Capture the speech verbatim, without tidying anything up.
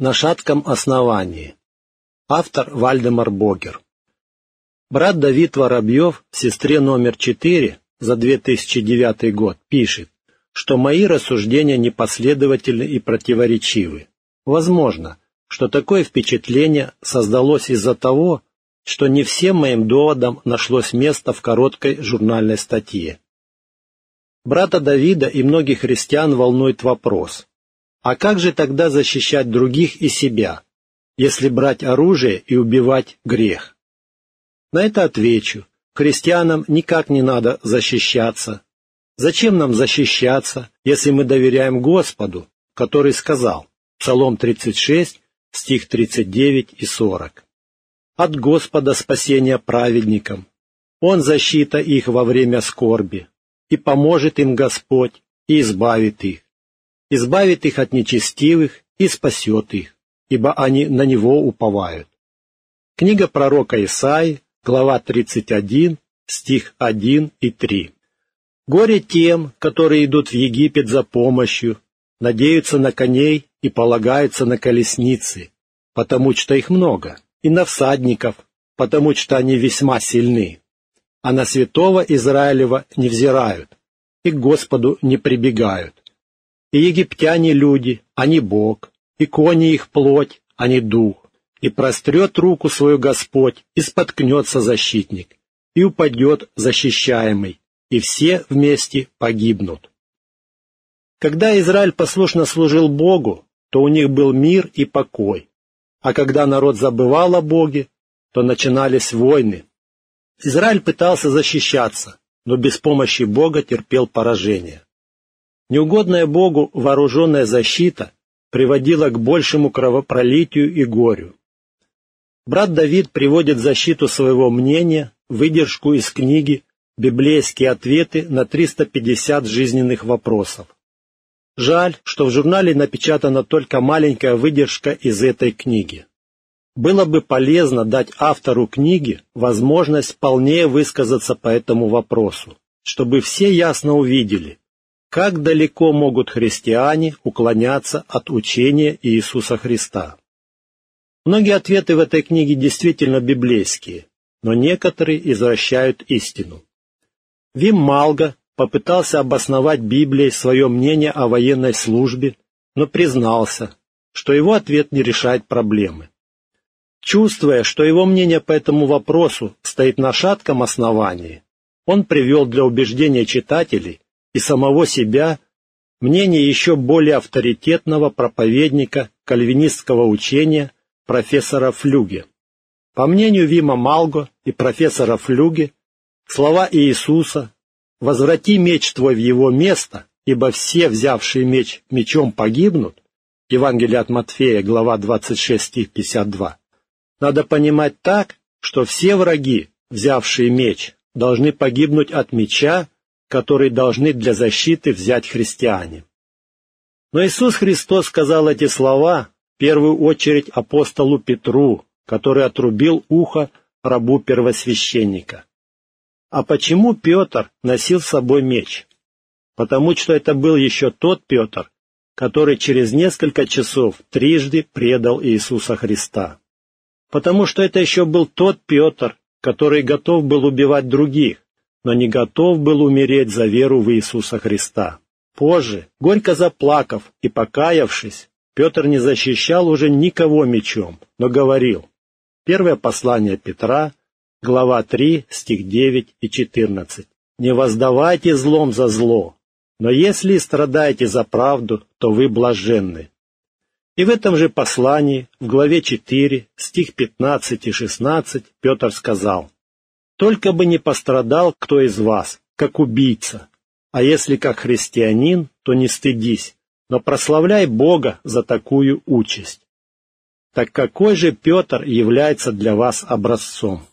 на шатком основании. Автор Вальдемар Богер. Брат Давид Воробьев в «Сестре номер четыре» за две тысячи девятый год пишет, что мои рассуждения непоследовательны и противоречивы. Возможно, что такое впечатление создалось из-за того, что не всем моим доводам нашлось место в короткой журнальной статье. Брата Давида и многих христиан волнует вопрос: а как же тогда защищать других и себя, если брать оружие и убивать грех? На это отвечу: христианам никак не надо защищаться. Зачем нам защищаться, если мы доверяем Господу, который сказал, Псалом тридцать шесть, стих тридцать девять и сорок. «От Господа спасение праведникам, Он защита их во время скорби, и поможет им Господь, и избавит их, избавит их от нечестивых и спасет их, ибо они на Него уповают». Книга пророка Исаии, глава тридцать один, стих один и три. «Горе тем, которые идут в Египет за помощью, надеются на коней и полагаются на колесницы, потому что их много, и на всадников, потому что они весьма сильны, а на святого Израилева не взирают, и к Господу не прибегают. И египтяне люди, а не Бог, и кони их плоть, а не дух, и прострет руку свою Господь, и споткнется защитник, и упадет защищаемый, и все вместе погибнут». Когда Израиль послушно служил Богу, то у них был мир и покой, а когда народ забывал о Боге, то начинались войны. Израиль пытался защищаться, но без помощи Бога терпел поражение. Неугодная Богу вооруженная защита приводила к большему кровопролитию и горю. Брат Давид приводит в защиту своего мнения выдержку из книги «Библейские ответы на триста пятьдесят жизненных вопросов». Жаль, что в журнале напечатана только маленькая выдержка из этой книги. Было бы полезно дать автору книги возможность полнее высказаться по этому вопросу, чтобы все ясно увидели, как далеко могут христиане уклоняться от учения Иисуса Христа. Многие ответы в этой книге действительно библейские, но некоторые извращают истину. Вим Малга попытался обосновать Библией свое мнение о военной службе, но признался, что его ответ не решает проблемы. Чувствуя, что его мнение по этому вопросу стоит на шатком основании, он привел для убеждения читателей и самого себя мнение еще более авторитетного проповедника кальвинистского учения профессора Флюге. По мнению Вима Малго и профессора Флюге, слова Иисуса «Возврати меч твой в его место, ибо все, взявшие меч, мечом погибнут» Евангелие от Матфея, глава двадцать шесть, стих пятьдесят два, надо понимать так, что все враги, взявшие меч, должны погибнуть от меча, который должны для защиты взять христиане. Но Иисус Христос сказал эти слова в первую очередь апостолу Петру, который отрубил ухо рабу первосвященника. А почему Петр носил с собой меч? Потому что это был еще тот Петр, который через несколько часов трижды предал Иисуса Христа. Потому что это еще был тот Петр, который готов был убивать других, но не готов был умереть за веру в Иисуса Христа. Позже, горько заплакав и покаявшись, Петр не защищал уже никого мечом, но говорил. Первое послание Петра, глава три, стих девять и четырнадцать. «Не воздавайте злом за зло, но если страдаете за правду, то вы блаженны». И в этом же послании, в главе четыре, стих пятнадцать и шестнадцать, Петр сказал: «Только бы не пострадал кто из вас, как убийца, а если как христианин, то не стыдись, но прославляй Бога за такую участь». Так какой же Петр является для вас образцом?